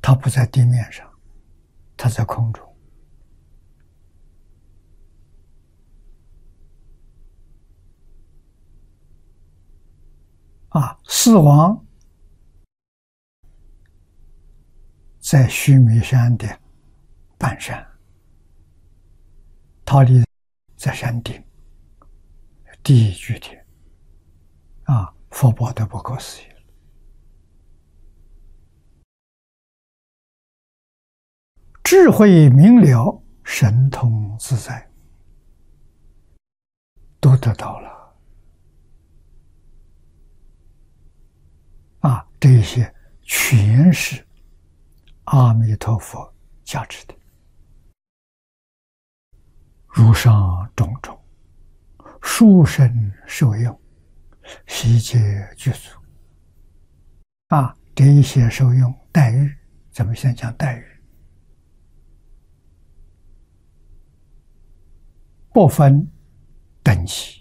它不在地面上，它在空中。死亡在须弥山的半山，逃离在山顶，第一具体佛报的不可思议。智慧明了，神通自在，都得到了。这些全是阿弥陀佛加持的。如上种种，殊胜受用，悉皆具足。这一些受用待遇，咱们先讲待遇，不分等级。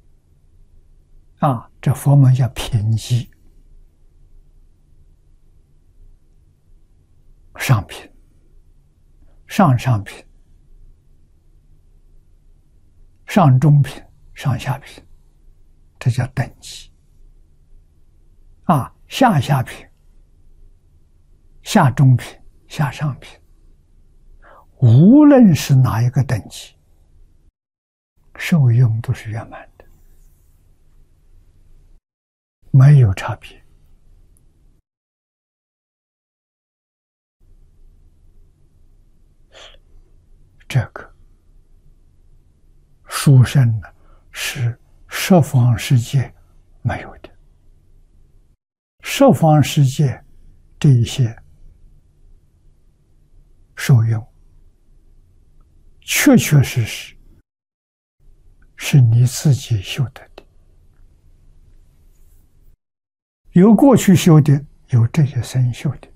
这佛门叫品级。上品、上品、上中品、上下品，这叫等级。下品、下中品、下上品，无论是哪一个等级，受用都是圆满的，没有差别。这个殊胜呢，是十方世界没有的。十方世界这一些受用，确确实实是你自己修得的，有过去修的，有这些生修的。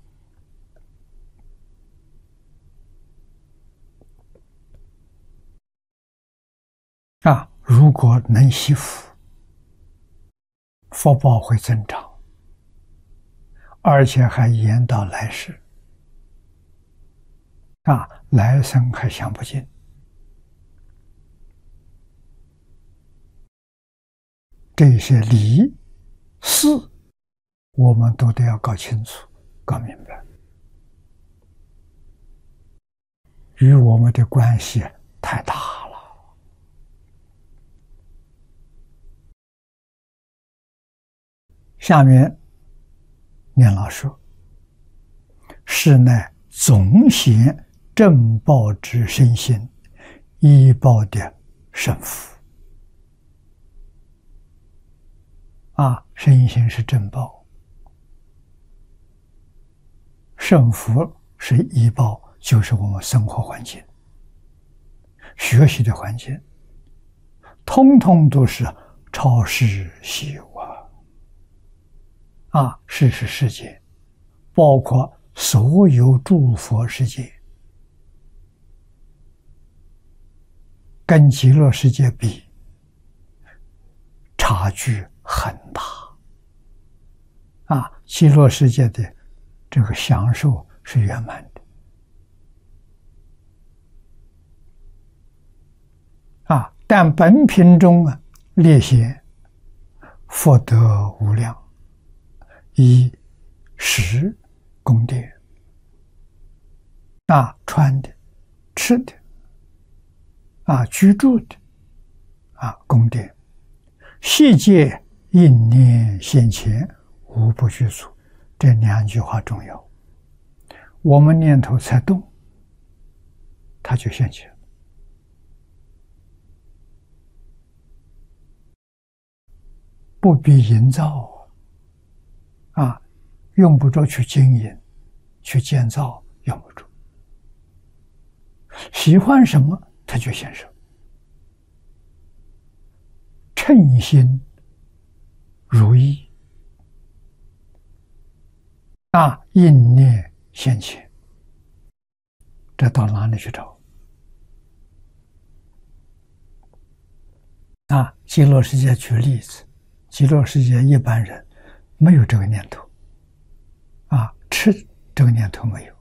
如果能惜福，福报会增长，而且还延到来世。来生还享不尽。这些理事，我们都得要搞清楚、搞明白，与我们的关系太大了。下面念老说：是乃总显正报之身心，依报的胜福。身心是正报，胜福是依报，就是我们生活环境、学习的环境，通通都是超世稀有世是世界，包括所有诸佛世界，跟极乐世界比，差距很大。极乐世界的这个享受是圆满的。但本品中列显福德无量，衣食宫殿，穿的、吃的，居住的，宫殿，悉皆应念现前，无不具足。这两句话重要，我们念头才动，它就现前。不必营造用不着去经营、去建造，用不着。喜欢什么，它就现什么。称心如意，应念现前，这到哪里去找？极乐世界举例子，极乐世界一般人没有这个念头，吃这个念头没有，